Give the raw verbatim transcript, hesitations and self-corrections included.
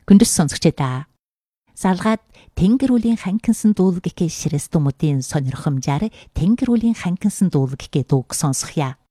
Хүндс сонсогчдаа. Салгаад Тэнгэр үлийн ханкинсан дуулаг гэхээ ширэс тумуудын сонирхомжаар Тэнгэр үлийн ханкинсан дуулаг гэхээ дууг сонсохъя.